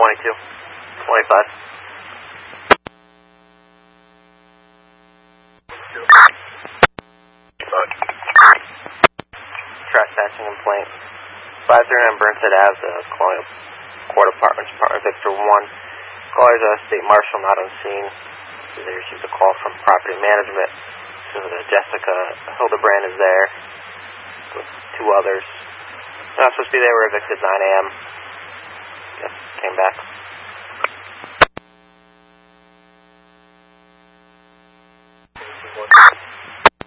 22, 25. Trespassing complaint. 539 Burnside Ave, Colonial Court Apartments, Apartment Victor 1. Callers, State Marshal not on scene. They received a call from Property Management. So Jessica Hildebrand is there with 2 others. They're not supposed to be there. Were evicted 9 a.m. Yep, came back.